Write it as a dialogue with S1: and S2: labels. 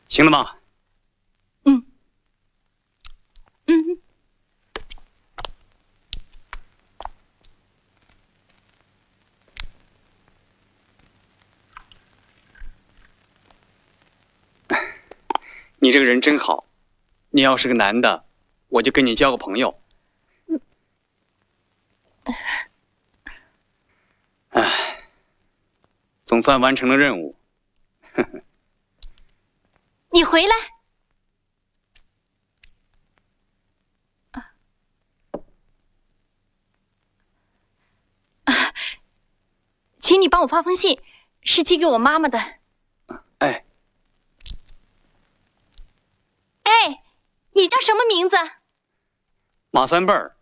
S1: 行了吗？
S2: 嗯。
S1: 你这个人真好，你要是个男的，我就跟你交个朋友。唉，总算完成了任务。
S2: 你回来。请你帮我发封信，是寄给我妈妈的。
S1: 哎，
S2: 哎，你叫什么名字？
S1: 马三辈儿。